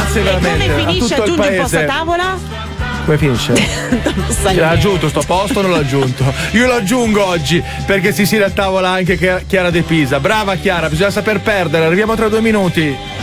Grazie veramente. Come finisce? A tutto il Aggiunge un posto a paese. tavola? Come finisce? L'ha aggiunto sto posto o non l'ho aggiunto? Io lo aggiungo oggi perché si siede a tavola anche Chiara De Pisa. Brava Chiara, bisogna saper perdere. Arriviamo tra 2 minuti.